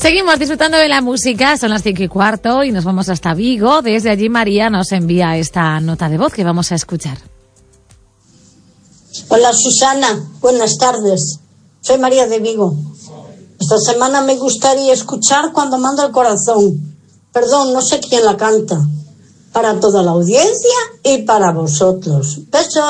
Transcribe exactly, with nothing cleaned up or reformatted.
Seguimos disfrutando de la música, son las cinco y cuarto y nos vamos hasta Vigo. Desde allí María nos envía esta nota de voz que vamos a escuchar. Hola Susana, buenas tardes. Soy María de Vigo. Esta semana me gustaría escuchar Cuando manda el corazón. Perdón, no sé quién la canta. Para toda la audiencia y para vosotros. Besos.